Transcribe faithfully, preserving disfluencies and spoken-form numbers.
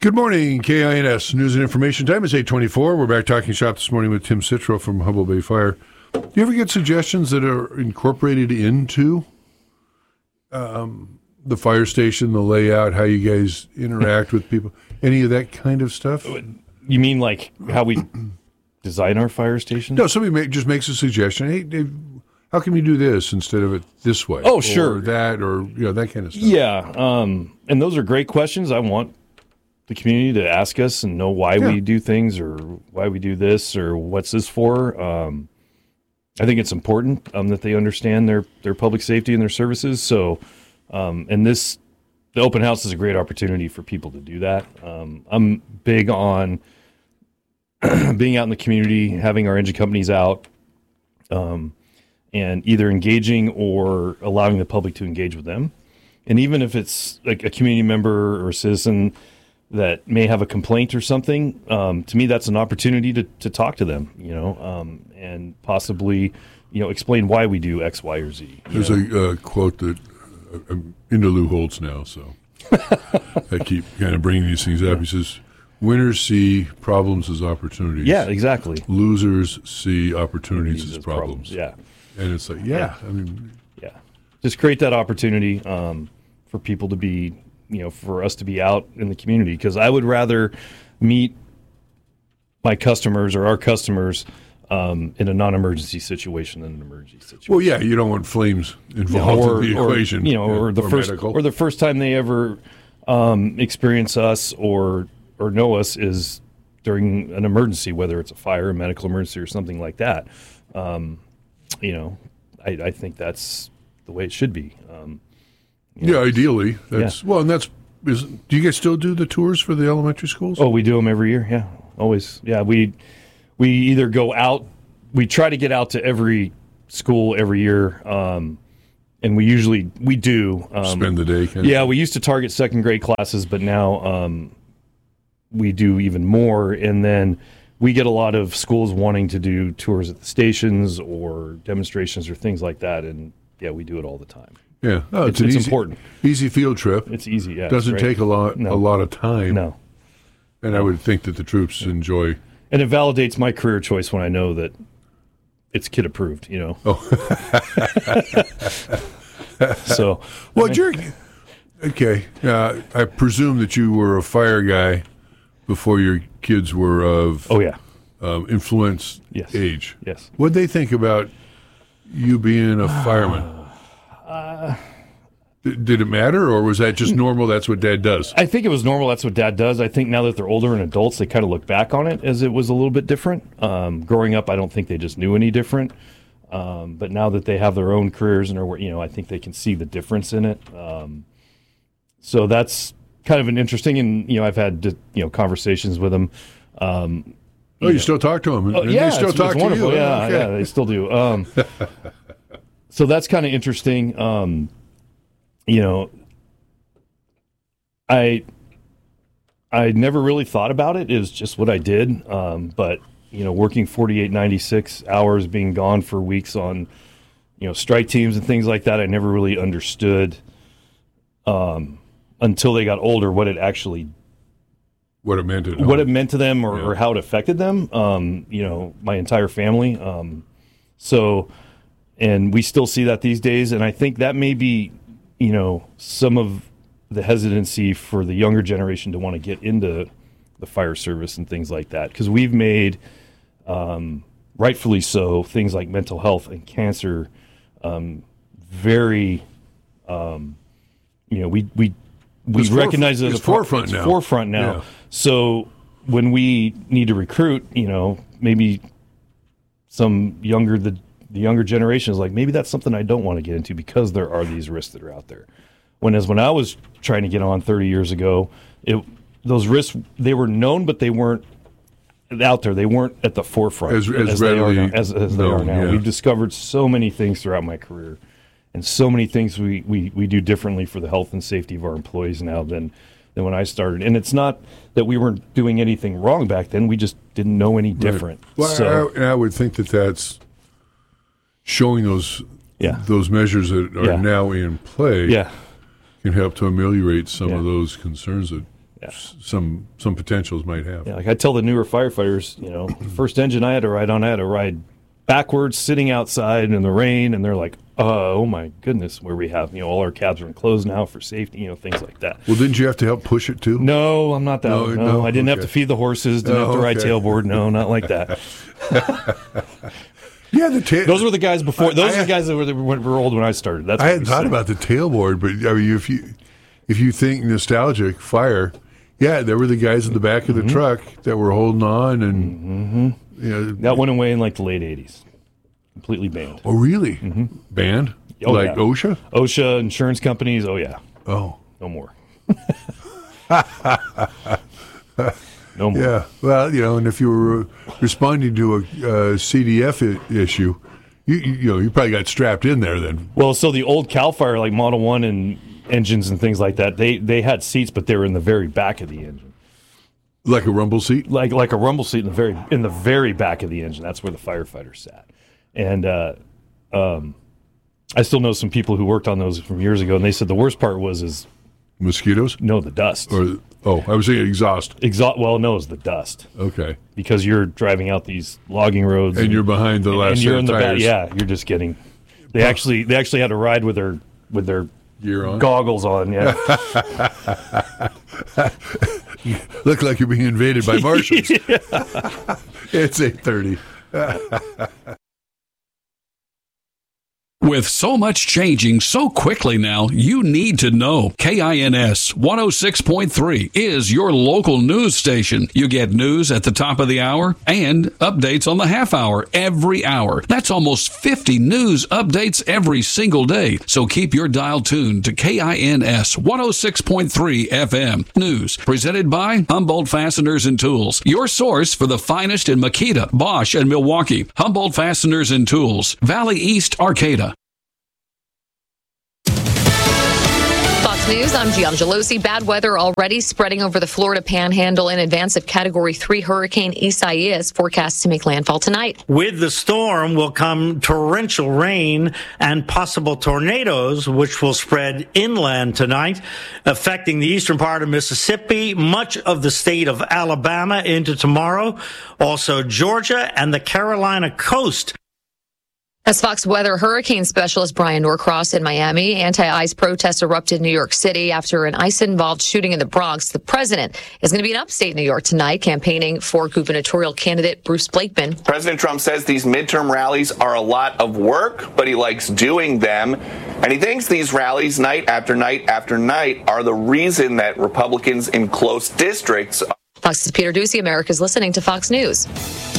Good morning, K I N S News and Information Time. It's eight twenty-four. We're back talking shop this morning with Tim Citro from Humboldt Bay Fire. Do you ever get suggestions that are incorporated into um, the fire station, the layout, how you guys interact with people, any of that kind of stuff? You mean like how we design our fire station? No, somebody make, just makes a suggestion. Hey, Dave, how can we do this instead of it this way? Oh, sure. Or that, or you know, that kind of stuff. Yeah, um, and those are great questions. I want the community to ask us and know why Yeah. we do things or why we do this or what's this for. Um, I think it's important um, that they understand their, their public safety and their services. So, um, and this, the open house is a great opportunity for people to do that. Um, I'm big on being out in the community, having our engine companies out, um, and either engaging or allowing the public to engage with them. And even if it's like a community member or a citizen that may have a complaint or something, um, to me, that's an opportunity to, to talk to them, you know, um, and possibly, you know, explain why we do X, Y, or Z. There's know? a uh, quote that uh, I'm into Lou Holtz now, so I keep kind of bringing these things up. He says, winners see problems as opportunities. Yeah, exactly. Losers see opportunities These as as problems. Yeah, And it's like, yeah, Yeah. I mean, yeah. Just create that opportunity um, for people to be, you know, for us to be out in the community. Because I would rather meet my customers or our customers um, in a non-emergency situation than an emergency situation. well, yeah, you don't want flames involved or, in the or, equation. you know, yeah, or the first medical. or the first time they ever um, experience us or or know us is during an emergency, whether it's a fire, a medical emergency, or something like that. Um, you know, I, I think that's the way it should be. Um, you Yeah, know. ideally. That's well, and that's is. Do you guys still do the tours for the elementary schools? Oh, we do them every year. Yeah, always. Yeah, we we either go out. We try to get out to every school every year, um, and we usually we do um, Spend the day. Kind Yeah, of. we used to target second grade classes, but now um, we do even more. And then we get a lot of schools wanting to do tours at the stations or demonstrations or things like that. And yeah, we do it all the time. Yeah, oh, It's, it's, an it's easy, important. easy field trip. It's easy. Yeah, Doesn't it's great. take a lot No. a lot of time. No. And I would think that the troops enjoy. And it validates my career choice when I know that it's kid approved, you know. Oh. So, Well, I mean, you're okay. Uh, I presume that you were a fire guy before your kids were of oh yeah, um, influence Yes. age. yes. What'd they think about you being a fireman? Uh, D- Did it matter, or was that just normal? That's what Dad does. I think it was normal. That's what Dad does. I think now that they're older and adults, they kind of look back on it as it was a little bit different. Um, growing up, I don't think they just knew any different. Um, but now that they have their own careers and are, you know, I think they can see the difference in it. Um, so that's kind of an interesting, and you know, I've had you know conversations with them. Um, Oh, you still talk to them? Oh, and yeah, they still it's, talk it's to wonderful. you? Yeah, Okay. yeah, they still do. Um, so that's kind of interesting. Um, you know, I I never really thought about it. It was just what I did. Um, but you know, working forty-eight, ninety-six hours, being gone for weeks on you know strike teams and things like that, I never really understood um, until they got older what it actually What it meant to what it meant to them or, Yeah. or how it affected them, um, you know, my entire family. Um, so, and we still see that these days. And I think that may be, you know, some of the hesitancy for the younger generation to want to get into the fire service and things like that. Because we've made, um, rightfully so, things like mental health and cancer um, very, um, you know, we, we, we It's recognize foref- it as it's a pro- forefront it's now. forefront now. Yeah. So when we need to recruit, you know, maybe some younger the the younger generation is like, maybe that's something I don't want to get into because there are these risks that are out there. When as when I was trying to get on thirty years ago, it those risks they were known, but they weren't out there. They weren't at the forefront As- as they are readily now, as, as they are known, now. yeah. We've discovered so many things throughout my career, and so many things we, we, we do differently for the health and safety of our employees now than than when I started. And it's not that we weren't doing anything wrong back then. We just didn't know any different. Well, So I, and I would think that that's showing those Yeah. those measures that are Yeah. now in play yeah, can help to ameliorate some Yeah. of those concerns that Yeah. some some potentials might have. Yeah, like I tell the newer firefighters, you know, the first engine I had to ride on, I had to ride backwards, sitting outside in the rain, and they're like, uh, oh my goodness, where we have, you know, all our cabs are enclosed now for safety, you know, things like that. Well, didn't you have to help push it too? No, I'm not that. No, No, no, no? I didn't Okay. have to feed the horses, didn't Oh, have to ride okay. tailboard. No, not like that. Yeah, the ta- Those were the guys before. Those I- are the guys that were, that were old when I started. That's I what hadn't we thought said. about the tailboard, but I mean, if you if you think nostalgic fire, yeah, there were the guys in the back of the Mm-hmm. truck that were holding on, and you know, That went away in like the late eighties. Completely banned. oh really? Banned Oh, like yeah. OSHA? OSHA, insurance companies, oh yeah, Oh, no more. No more. yeah. Well, you know, and if you were responding to a uh, C D F I- issue, you, you you know you probably got strapped in there then. Well, so the old Cal Fire, like Model One and engines and things like that, they they had seats, but they were in the very back of the engine, Like a rumble seat? like like a rumble seat in the very in the very back of the engine. That's where the firefighter sat. And uh, um, I still know some people who worked on those from years ago, and they said the worst part was is Mosquitoes? no the dust. Or oh, I was thinking exhaust. Exhaust. Well, no, it's the dust Okay. because you're driving out these logging roads, And you're behind the last and set you're of in the back. tires. Yeah, you're just getting. They actually they actually had to ride with their with their Gear on. goggles on. Yeah. Look like you're being invaded by Martians. It's eight thirty. With so much changing so quickly now, you need to know. K I N S one oh six point three is your local news station. You get news at the top of the hour and updates on the half hour every hour. That's almost fifty news updates every single day. So keep your dial tuned to K I N S one oh six point three F M. News presented by Humboldt Fasteners and Tools. Your source for the finest in Makita, Bosch, and Milwaukee. Humboldt Fasteners and Tools. Valley East, Arcata. Fox News, I'm Gian Gelosi. Bad weather already spreading over the Florida Panhandle in advance of Category three Hurricane Isaias, forecast to make landfall tonight. With the storm will come torrential rain and possible tornadoes, which will spread inland tonight, affecting the eastern part of Mississippi, much of the state of Alabama into tomorrow, also Georgia and the Carolina coast. As Fox Weather hurricane specialist Brian Norcross in Miami, anti-ice protests erupted in New York City after an ice-involved shooting in the Bronx. The president is going to be in upstate New York tonight, campaigning for gubernatorial candidate Bruce Blakeman. President Trump says these midterm rallies are a lot of work, but he likes doing them. And he thinks these rallies, night after night after night, are the reason that Republicans in close districts. Fox's Peter Ducey, America's listening to Fox News.